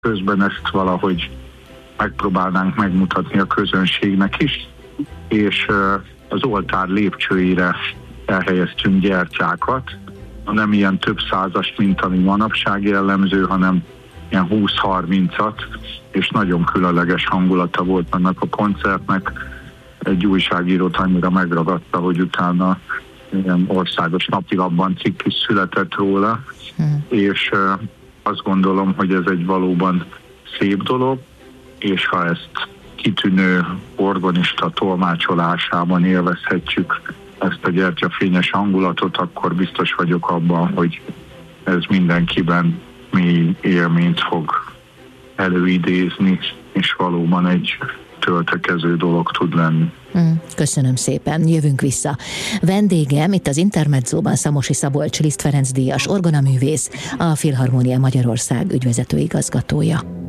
közben ezt valahogy megpróbálnánk megmutatni a közönségnek is, és az oltár lépcsőire elhelyeztünk gyertyákat, nem ilyen több százas, mint ami manapság jellemző, hanem ilyen 20-30-at, és nagyon különleges hangulata volt annak a koncertnek. Egy újságírót annyira megragadta, hogy utána ilyen országos napilapban cikk is született róla, és azt gondolom, hogy ez egy valóban szép dolog, és ha ezt kitűnő organista tolmácsolásában élvezhetjük ezt a gyertyafényes hangulatot, akkor biztos vagyok abban, hogy ez mindenkiben mély élményt fog előidézni, és valóban egy töltekező dolog tud lenni. Köszönöm szépen, jövünk vissza. Vendégem itt az Intermedzóban Szamosi Szabolcs Liszt Ferenc díjas orgonaművész, a Filharmónia Magyarország ügyvezető igazgatója.